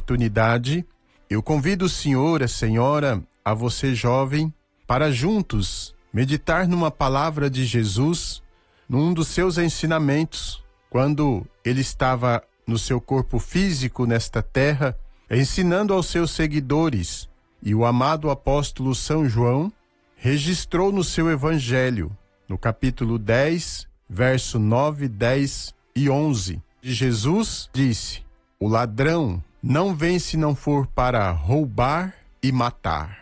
oportunidade, eu convido o senhor, a senhora, a você jovem, para juntos meditar numa palavra de Jesus, num dos seus ensinamentos, quando ele estava no seu corpo físico nesta terra, ensinando aos seus seguidores. E o amado apóstolo São João registrou no seu evangelho, no capítulo 10, verso 9, 10 e 11. Jesus disse: o ladrão não vem se não for para roubar e matar,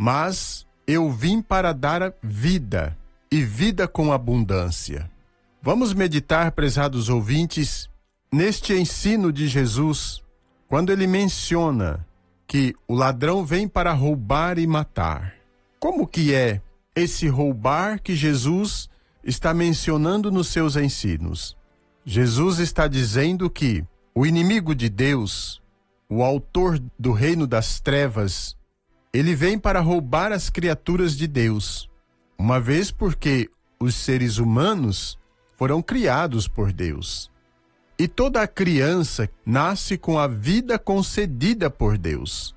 mas eu vim para dar vida, e vida com abundância. Vamos meditar, prezados ouvintes, neste ensino de Jesus, quando ele menciona que o ladrão vem para roubar e matar. Como que é esse roubar que Jesus está mencionando nos seus ensinos? Jesus está dizendo que o inimigo de Deus, o autor do reino das trevas, ele vem para roubar as criaturas de Deus, uma vez porque os seres humanos foram criados por Deus. E toda a criança nasce com a vida concedida por Deus.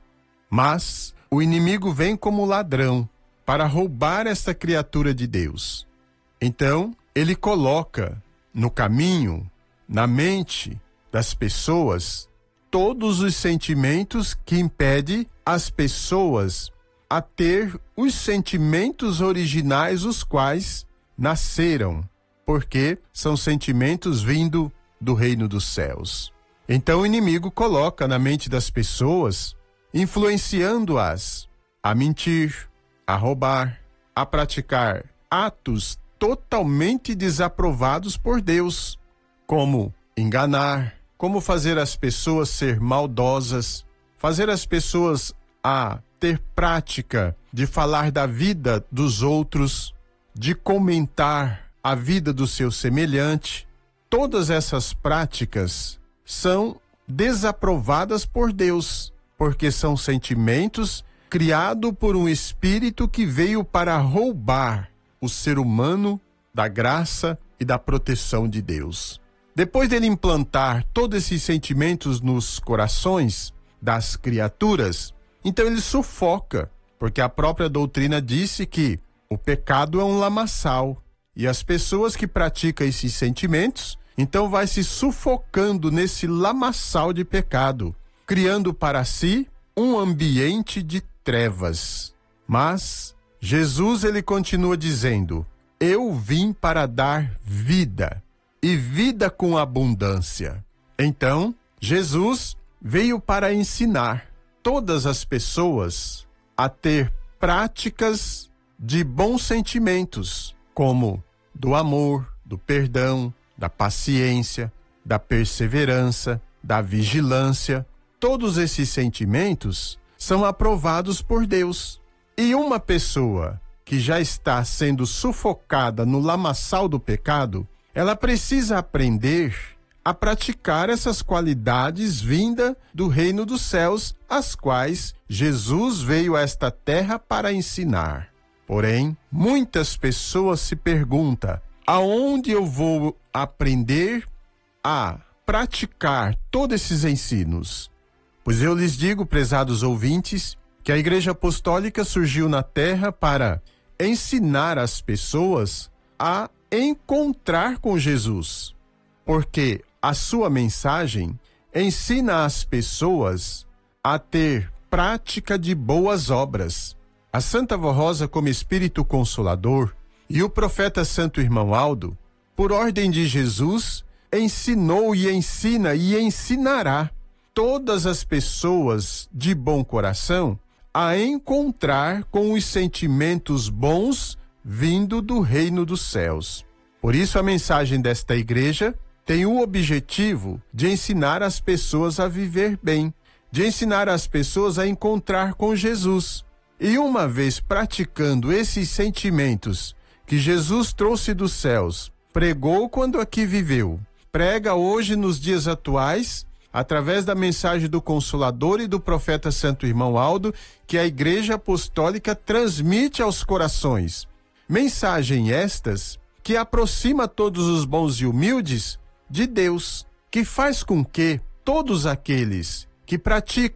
Mas o inimigo vem como ladrão para roubar esta criatura de Deus. Então, ele coloca no caminho, na mente das pessoas, todos os sentimentos que impedem as pessoas a ter os sentimentos originais os quais nasceram, porque são sentimentos vindo do reino dos céus. Então o inimigo coloca na mente das pessoas, influenciando-as a mentir, a roubar, a praticar atos totalmente desaprovados por Deus, como enganar, como fazer as pessoas ser maldosas, fazer as pessoas a ter prática de falar da vida dos outros, de comentar a vida do seu semelhante. Todas essas práticas são desaprovadas por Deus, porque são sentimentos criados por um espírito que veio para roubar o ser humano da graça e da proteção de Deus. Depois dele implantar todos esses sentimentos nos corações das criaturas, então ele sufoca, porque a própria doutrina disse que o pecado é um lamaçal, e as pessoas que praticam esses sentimentos, então vai se sufocando nesse lamaçal de pecado, criando para si um ambiente de trevas. Mas Jesus, ele continua dizendo: eu vim para dar vida, e vida com abundância. Então, Jesus veio para ensinar todas as pessoas a ter práticas de bons sentimentos, como do amor, do perdão, da paciência, da perseverança, da vigilância. Todos esses sentimentos são aprovados por Deus. E uma pessoa que já está sendo sufocada no lamaçal do pecado, ela precisa aprender a praticar essas qualidades vindas do reino dos céus, as quais Jesus veio a esta terra para ensinar. Porém, muitas pessoas se perguntam: aonde eu vou aprender a praticar todos esses ensinos? Pois eu lhes digo, prezados ouvintes, que a Igreja Apostólica surgiu na terra para ensinar as pessoas a encontrar com Jesus, porque a sua mensagem ensina as pessoas a ter prática de boas obras. A Santa Vó Rosa, como Espírito Consolador, e o profeta Santo Irmão Aldo, por ordem de Jesus, ensinou e ensina e ensinará todas as pessoas de bom coração a encontrar com os sentimentos bons vindo do reino dos céus. Por isso a mensagem desta igreja tem o objetivo de ensinar as pessoas a viver bem, de ensinar as pessoas a encontrar com Jesus. E uma vez praticando esses sentimentos que Jesus trouxe dos céus, pregou quando aqui viveu, prega hoje nos dias atuais, através da mensagem do Consolador e do profeta Santo Irmão Aldo, que a Igreja Apostólica transmite aos corações. Mensagem estas que aproxima todos os bons e humildes de Deus, que faz com que todos aqueles que praticam